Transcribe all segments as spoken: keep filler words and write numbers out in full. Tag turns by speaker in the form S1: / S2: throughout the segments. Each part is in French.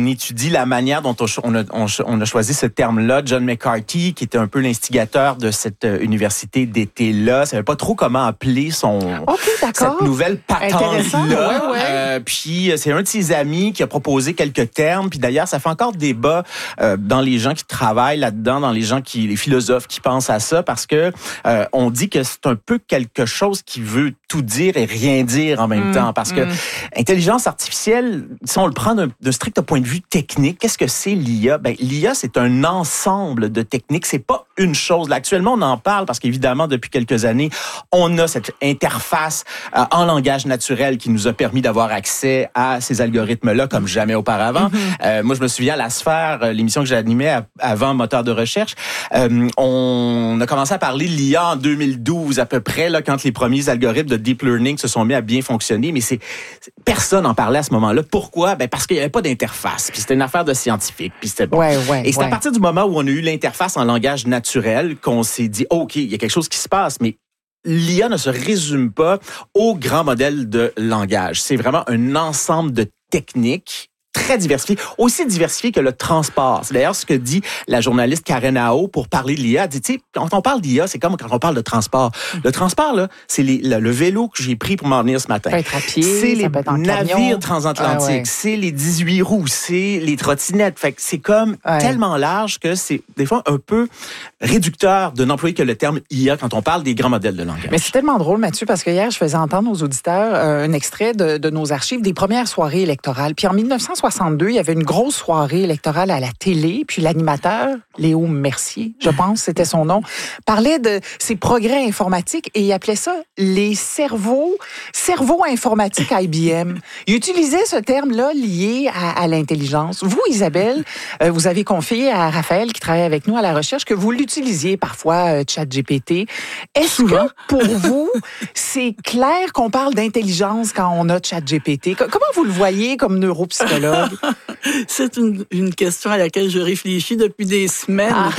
S1: étudie la manière dont on, on, a, on, on a choisi ce terme-là. John McCarthy, qui était un peu l'instigateur de cette euh, université d'été-là, savait pas trop comment appeler son
S2: okay,
S1: cette nouvelle patente-là.
S2: Ouais, ouais.
S1: Euh, puis c'est un de ses amis qui a proposé quelques termes. Puis d'ailleurs, ça fait encore débat euh, dans les gens qui travaillent là-dedans, dans les gens qui, les philosophes qui pensent à ça, parce que euh, on dit que c'est un peu quelque chose qui veut tout dire et rien dire en même mmh, temps, parce que mmh. intelligence artificielle, si on le prend d'un, d'un strict point de vue technique, qu'est-ce que c'est l'I A? Ben, l'I A, c'est un ensemble de techniques, c'est pas une chose. Là, actuellement, on en parle parce qu'évidemment, depuis quelques années, on a cette interface euh, en langage naturel qui nous a permis d'avoir accès à ces algorithmes-là comme jamais auparavant. Mmh. Euh, moi, je me souviens, à La Sphère, l'émission que j'animais à, avant Moteur de recherche, euh, on a commencé à parler de l'I A en deux mille douze à peu près, là, quand les premiers algorithmes de deep learning se sont mis à bien fonctionner, mais c'est personne n'en parlait à ce moment-là. Pourquoi? Ben parce qu'il n'y avait pas d'interface, puis c'était une affaire de scientifique, puis c'était bon.
S2: Ouais, ouais,
S1: Et c'est
S2: ouais.
S1: à partir du moment où on a eu l'interface en langage naturel qu'on s'est dit, OK, il y a quelque chose qui se passe, mais l'I A ne se résume pas au grand modèle de langage. C'est vraiment un ensemble de techniques très diversifié, aussi diversifié que le transport. C'est d'ailleurs ce que dit la journaliste Karen Ao pour parler de l'I A. Elle dit, tu sais, quand on parle d'I A, c'est comme quand on parle de transport. Le transport, là, c'est les, le, le vélo que j'ai pris pour m'en venir ce matin.
S2: Ça peut être à pied,
S1: c'est les
S2: ça peut être en
S1: navires
S2: camion.
S1: transatlantiques, ah ouais. c'est les dix-huit roues, c'est les trottinettes. Fait que c'est comme ouais. tellement large que c'est des fois un peu réducteur de n'employer que le terme I A quand on parle des grands modèles de langage.
S2: Mais c'est tellement drôle, Mathieu, parce que hier, je faisais entendre aux auditeurs euh, un extrait de, de nos archives des premières soirées électorales. Puis en dix-neuf cent soixante-deux, il y avait une grosse soirée électorale à la télé, puis l'animateur, Léo Mercier, je pense, c'était son nom, parlait de ses progrès informatiques et il appelait ça les cerveaux, cerveaux informatiques I B M. Il utilisait ce terme-là lié à, à l'intelligence. Vous, Isabelle, euh, vous avez confié à Raphaël, qui travaille avec nous à la recherche, que vous l'utilisiez parfois, euh, ChatGPT. Est-ce Souvent. que pour vous, c'est clair qu'on parle d'intelligence quand on a ChatGPT? Comment vous le voyez comme neuropsychologue?
S3: C'est une, une question à laquelle je réfléchis depuis des semaines. Ah.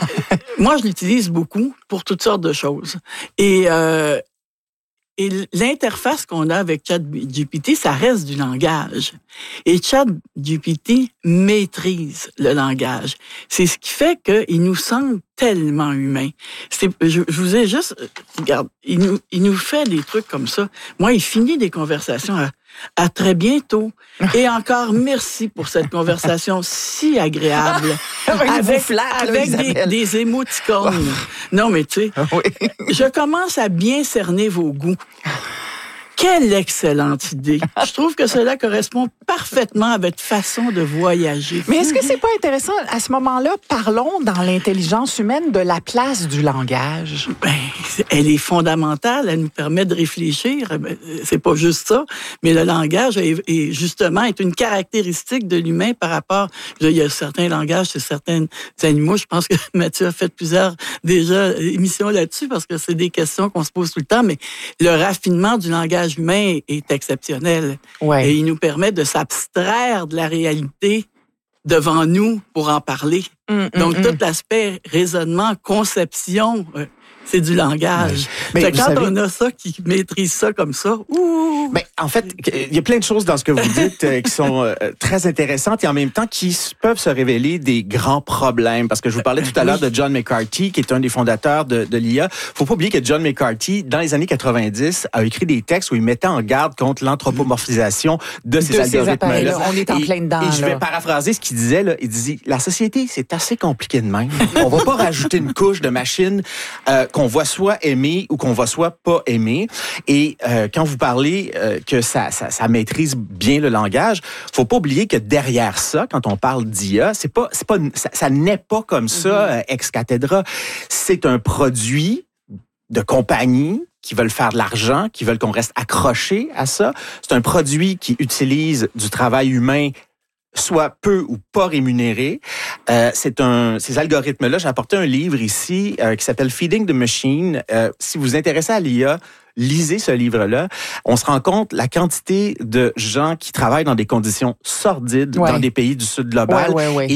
S3: Moi, je l'utilise beaucoup pour toutes sortes de choses. Et, euh, et l'interface qu'on a avec ChatGPT, ça reste du langage. Et ChatGPT maîtrise le langage. C'est ce qui fait qu'il nous semble tellement humain. C'est, je, je vous ai juste... Regarde, il nous, il nous fait des trucs comme ça. Moi, il finit des conversations à À très bientôt. Et encore merci pour cette conversation si agréable. avec
S2: flatte,
S3: avec des, des émoticônes. Non, mais tu sais, oui. je commence à bien cerner vos goûts. Quelle excellente idée. Je trouve que cela correspond parfaitement à votre façon de voyager.
S2: Mais est-ce que c'est pas intéressant, à ce moment-là, parlons dans l'intelligence humaine de la place du langage?
S3: Ben, elle est fondamentale, elle nous permet de réfléchir. C'est pas juste ça, mais le langage est, est justement est une caractéristique de l'humain par rapport... Là, il y a certains langages chez certains animaux. Je pense que Mathieu a fait plusieurs déjà émissions là-dessus parce que c'est des questions qu'on se pose tout le temps, mais le raffinement du langage humain est exceptionnel. Ouais. Et il nous permet de s'abstraire de la réalité devant nous pour en parler. Mmh, Donc, mmh, tout mmh. l'aspect raisonnement, conception, euh, c'est du langage. Mais, mais quand savez, on a ça qui maîtrise ça comme ça, ouh!
S1: Mais en fait, il y a plein de choses dans ce que vous dites euh, qui sont euh, très intéressantes et en même temps qui peuvent se révéler des grands problèmes. Parce que je vous parlais tout à l'heure de John McCarthy, qui est un des fondateurs de, de l'I A. Faut pas oublier que John McCarthy, dans les années quatre-vingt-dix, a écrit des textes où il mettait en garde contre l'anthropomorphisation de ces de algorithmes-là.
S2: Ces on est en
S1: et,
S2: plein dedans.
S1: Et je vais
S2: là.
S1: paraphraser ce qu'il disait. Là. Il disait, la société, c'est assez compliqué de même. On va pas rajouter une couche de machines euh, qu'on va soit aimer ou qu'on va soit pas aimer. Et euh, quand vous parlez euh, que ça, ça, ça maîtrise bien le langage, faut pas oublier que derrière ça, quand on parle d'I A, c'est pas, c'est pas, ça, ça n'est pas comme ça euh, ex cathedra. C'est un produit de compagnie qui veulent faire de l'argent, qui veulent qu'on reste accroché à ça. C'est un produit qui utilise du travail humain soit peu ou pas rémunéré. Euh, c'est un, ces algorithmes-là, j'ai apporté un livre ici euh, qui s'appelle Feeding the Machine. Euh, si vous vous intéressez à l'I A, lisez ce livre-là. On se rend compte la quantité de gens qui travaillent dans des conditions sordides ouais. dans des pays du sud global.
S2: Ouais, ouais, ouais.
S1: Et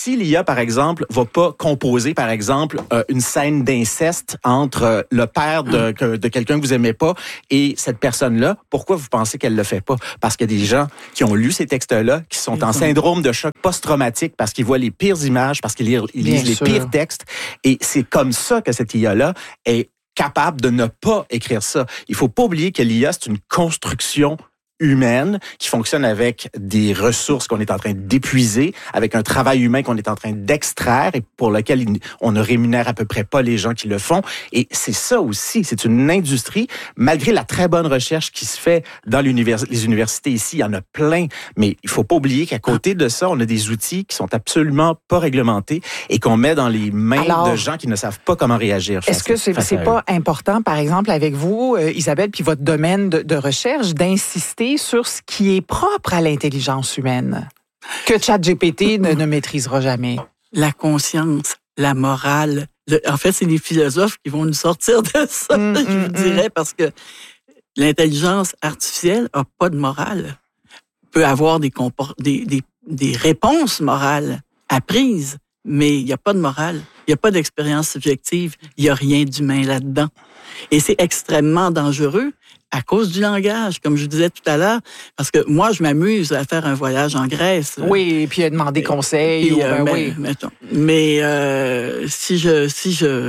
S1: si l'I A, par exemple, va pas composer, par exemple, euh, une scène d'inceste entre euh, le père de, que, de quelqu'un que vous aimez pas et cette personne-là, pourquoi vous pensez qu'elle le fait pas? Parce qu'il y a des gens qui ont lu ces textes-là, qui sont en syndrome de choc post-traumatique parce qu'ils voient les pires images, parce qu'ils lisent, ils lisent les pires textes. Et c'est comme ça que cette I A-là est capable de ne pas écrire ça. Il faut pas oublier que l'I A, c'est une construction humaine qui fonctionne avec des ressources qu'on est en train d'épuiser, avec un travail humain qu'on est en train d'extraire et pour lequel on ne rémunère à peu près pas les gens qui le font. Et c'est ça aussi, c'est une industrie, malgré la très bonne recherche qui se fait dans l'univers, les universités ici, il y en a plein, mais il faut pas oublier qu'à côté de ça, on a des outils qui sont absolument pas réglementés et qu'on met dans les mains Alors, de gens qui ne savent pas comment réagir.
S2: Est-ce que c'est, c'est pas important, par exemple, avec vous, euh, Isabelle, puis votre domaine de, de recherche, d'insister sur ce qui est propre à l'intelligence humaine, que ChatGPT ne, ne maîtrisera jamais?
S3: La conscience, la morale. Le, en fait, c'est les philosophes qui vont nous sortir de ça, mmh, je vous mmh, dirais, parce que l'intelligence artificielle n'a pas de morale. Peut avoir des, comport- des, des, des réponses morales apprises, mais il n'y a pas de morale. Il n'y a pas d'expérience subjective. Il n'y a rien d'humain là-dedans. Et c'est extrêmement dangereux à cause du langage, comme je vous disais tout à l'heure, parce que moi, je m'amuse à faire un voyage en Grèce.
S2: Oui, et puis à demander conseil.
S3: Et,
S2: ou,
S3: euh,
S2: ben,
S3: mais,
S2: oui.
S3: mettons, mais euh, si je si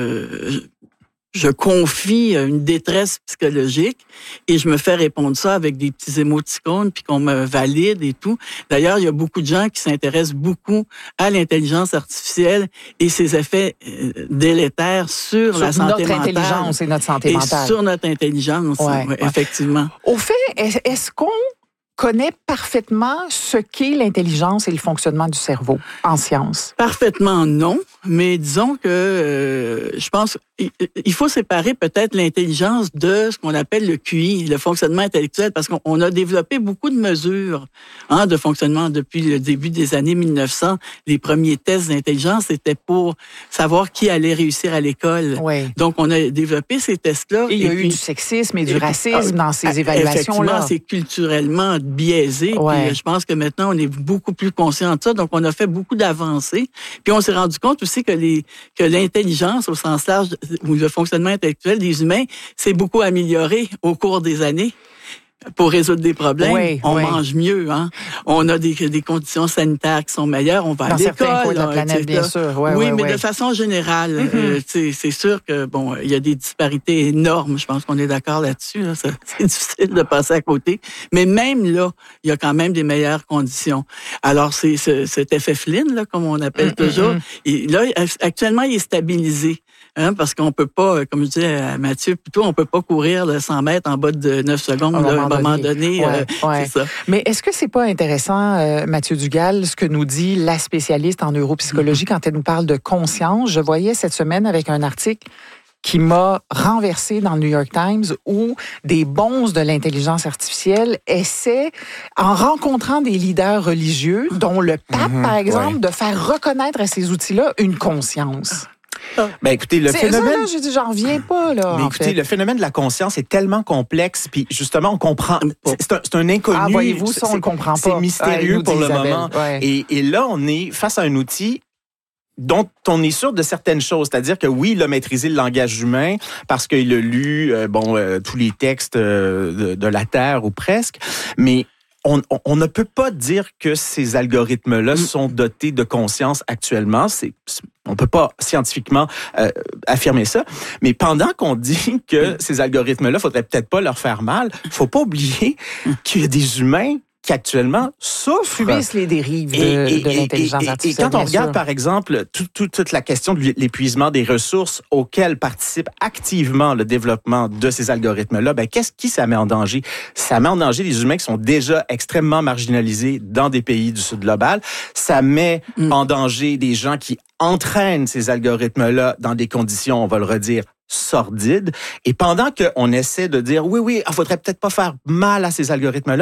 S3: je je confie une détresse psychologique et je me fais répondre ça avec des petits émoticônes puis qu'on me valide et tout. D'ailleurs, il y a beaucoup de gens qui s'intéressent beaucoup à l'intelligence artificielle et ses effets délétères sur,
S2: sur
S3: la santé
S2: notre
S3: mentale.
S2: intelligence et notre santé
S3: et
S2: mentale.
S3: sur notre intelligence,
S2: ouais,
S3: ouais,
S2: ouais.
S3: effectivement.
S2: Au fait, est-ce qu'on connaît parfaitement ce qu'est l'intelligence et le fonctionnement du cerveau en sciences?
S3: Parfaitement non, mais disons que euh, je pense il faut séparer peut-être l'intelligence de ce qu'on appelle le Q I, le fonctionnement intellectuel, parce qu'on a développé beaucoup de mesures hein, de fonctionnement depuis le début des années mille neuf cents. Les premiers tests d'intelligence, c'était pour savoir qui allait réussir à l'école.
S2: Oui.
S3: Donc, on a développé ces tests-là.
S2: Et il y a
S3: et
S2: eu
S3: puis,
S2: du sexisme et du
S3: et,
S2: racisme dans ces évaluations-là.
S3: Effectivement, c'est culturellement biaisé.
S2: Ouais.
S3: Puis je pense que maintenant, on est beaucoup plus conscient de ça. Donc, on a fait beaucoup d'avancées. Puis on s'est rendu compte aussi que les que l'intelligence, au sens large, ou le fonctionnement intellectuel des humains s'est beaucoup amélioré au cours des années. Pour résoudre des problèmes,
S2: oui,
S3: on
S2: oui.
S3: mange mieux, hein. On a des, des conditions sanitaires qui sont meilleures, on va
S2: dans
S3: à l'école.
S2: Dans certains coins de la planète,
S3: et cetera.
S2: bien sûr. Ouais,
S3: oui,
S2: ouais,
S3: mais
S2: ouais.
S3: de façon générale,
S2: mm-hmm.
S3: euh, c'est, c'est sûr que bon, il y a des disparités énormes. Je pense qu'on est d'accord là-dessus. Là. Ça, c'est difficile de passer à côté. Mais même là, il y a quand même des meilleures conditions. Alors, c'est, c'est cet effet Flynn, là, comme on appelle mm-hmm. toujours. Et là, actuellement, il est stabilisé. Hein, parce qu'on peut pas, comme je disais à Mathieu, plutôt, on peut pas courir le cent mètres en bas de neuf secondes. À un moment, là, moment donné, donné
S2: ouais,
S3: euh,
S2: ouais.
S3: c'est ça.
S2: Mais est-ce que c'est pas intéressant, euh, Mathieu Dugal, ce que nous dit la spécialiste en neuropsychologie mm-hmm. quand elle nous parle de conscience? Je voyais cette semaine avec un article qui m'a renversé dans le New York Times où des bonzes de l'intelligence artificielle essaient, en rencontrant des leaders religieux, dont le pape, mm-hmm, par exemple, ouais. de faire reconnaître à ces outils-là une conscience.
S1: Ben écoutez, le
S2: c'est
S1: phénomène.
S2: Ça, là, j'ai dit, j'en reviens pas, là.
S1: Mais
S2: en
S1: écoutez,
S2: fait.
S1: le phénomène de la conscience est tellement complexe, puis justement, on comprend. C'est un, c'est un inconnu.
S2: Ah, voyez-vous, ça, on le comprend pas.
S1: C'est mystérieux
S2: ouais,
S1: pour le
S2: Isabelle.
S1: moment.
S2: Ouais.
S1: Et, et là, on est face à un outil dont on est sûr de certaines choses, c'est-à-dire que oui, il a maîtrisé le langage humain parce qu'il a lu euh, bon euh, tous les textes euh, de, de la Terre ou presque, mais On, on, on ne peut pas dire que ces algorithmes-là sont dotés de conscience actuellement. C'est, on peut pas scientifiquement euh, affirmer ça. Mais pendant qu'on dit que ces algorithmes-là, faudrait peut-être pas leur faire mal, faut pas oublier qu'il y a des humains qui actuellement souffrent.
S2: Subissent les dérives de,
S1: et, et,
S2: de l'intelligence
S1: et, et,
S2: artificielle.
S1: Et quand on regarde,
S2: sûr.
S1: par exemple, tout, tout, toute la question de l'épuisement des ressources auxquelles participe activement le développement de ces algorithmes-là, ben, qu'est-ce qui ça met en danger? Ça met en danger les humains qui sont déjà extrêmement marginalisés dans des pays du Sud global. Ça met mm. en danger des gens qui entraînent ces algorithmes-là dans des conditions, on va le redire, sordide. Et pendant qu'on essaie de dire, oui, oui, il faudrait peut-être pas faire mal à ces algorithmes-là,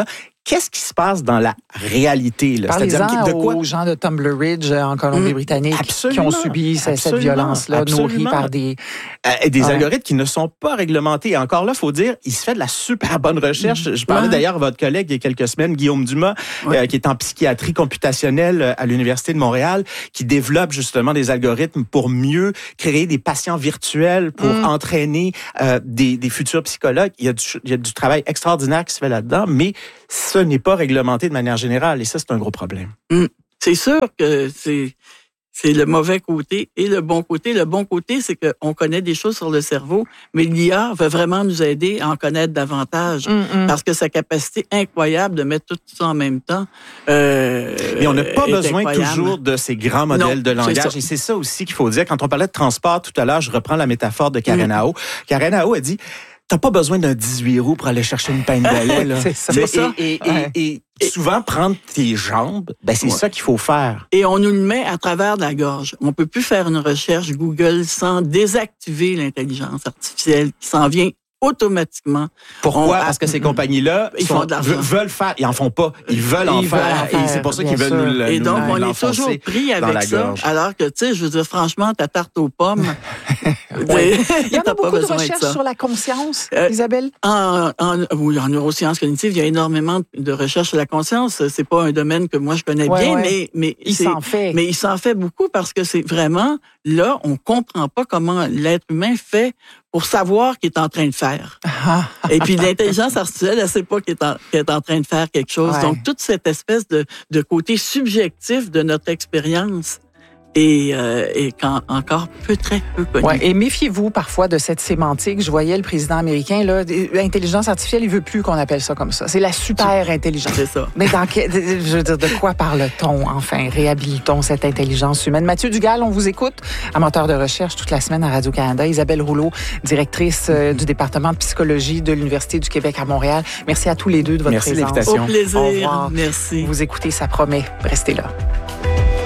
S1: qu'est-ce qui se passe dans la réalité? Là?
S2: Parlez-en
S1: de quoi?
S2: aux gens de Tumbler Ridge en Colombie-Britannique
S1: Absolument,
S2: qui ont subi cette, cette
S1: absolument,
S2: violence-là,
S1: absolument.
S2: nourrie par des...
S1: Euh, des
S2: ouais.
S1: algorithmes qui ne sont pas réglementés. Et encore là, il faut dire, il se fait de la super bonne recherche. Je parlais ouais. d'ailleurs à votre collègue il y a quelques semaines, Guillaume Dumas, ouais. euh, qui est en psychiatrie computationnelle à l'Université de Montréal, qui développe justement des algorithmes pour mieux créer des patients virtuels, pour mm. entraîner euh, des, des futurs psychologues. Il y, a du, il y a du travail extraordinaire qui se fait là-dedans, mais ce n'est pas réglementé de manière générale. Et ça, c'est un gros problème.
S3: Mm. C'est sûr que c'est... C'est le mauvais côté et le bon côté. Le bon côté, c'est qu'on connaît des choses sur le cerveau, mais l'I A va vraiment nous aider à en connaître davantage mm-hmm. parce que sa capacité incroyable de mettre tout ça en même temps euh,
S1: Mais on n'a pas besoin
S3: incroyable.
S1: toujours de ces grands modèles non, de langage.
S3: C'est
S1: et c'est ça aussi qu'il faut dire. Quand on parlait de transport tout à l'heure, je reprends la métaphore de Karen mm. Ao. Karen Ao a dit... T'as pas besoin d'un dix-huit roues pour aller chercher une peine de lait. Là.
S2: c'est ça.
S1: Mais,
S2: c'est ça.
S1: Et, et, ouais. et, et souvent, prendre tes jambes, ben c'est ouais. ça qu'il faut faire.
S3: Et on nous le met à travers de la gorge. On peut plus faire une recherche Google sans désactiver l'intelligence artificielle qui s'en vient automatiquement.
S1: Pourquoi? On, Parce que ces compagnies-là
S3: ils
S1: sont,
S3: font de l'argent.
S1: veulent faire. Ils en font pas. Ils veulent en,
S3: ils
S1: faire,
S3: veulent en faire.
S1: Et c'est pour ça qu'ils veulent
S3: sûr.
S1: nous,
S3: et
S1: nous,
S3: donc,
S1: nous
S3: on est toujours pris avec ça.
S1: Gorge.
S3: Alors que, tu sais, je veux dire, franchement, ta tarte aux pommes...
S2: oui. Il y en a beaucoup de recherches sur la conscience, euh, Isabelle?
S3: En, en, oui, en neurosciences cognitives, il y a énormément de recherches sur la conscience. C'est pas un domaine que moi, je connais
S2: ouais,
S3: bien,
S2: ouais.
S3: mais... mais
S2: il s'en fait.
S3: Mais il s'en fait beaucoup parce que c'est vraiment... Là, on comprend pas comment l'être humain fait pour savoir qu'il est en train de faire. Et puis l'intelligence artificielle, elle sait pas qu'il est en, qu'il est en train de faire quelque chose. Ouais. Donc, toute cette espèce de, de côté subjectif de notre expérience et, euh, et quand, encore peu, très peu connu.
S2: Ouais, et méfiez-vous parfois de cette sémantique. Je voyais le président américain, là, l'intelligence artificielle, il veut plus qu'on appelle ça comme ça. C'est la super intelligence.
S3: C'est ça.
S2: Mais dans quel, je veux dire, de quoi parle-t-on, enfin? Réhabilitons cette intelligence humaine. Mathieu Dugal, on vous écoute, amateur de recherche toute la semaine à Radio-Canada. Isabelle Rouleau, directrice euh, du département de psychologie de l'Université du Québec à Montréal. Merci à tous les deux de votre
S1: Merci
S2: présence.
S1: Merci
S3: Au plaisir.
S2: Au revoir.
S3: Merci.
S2: Vous écoutez, ça promet. Restez là.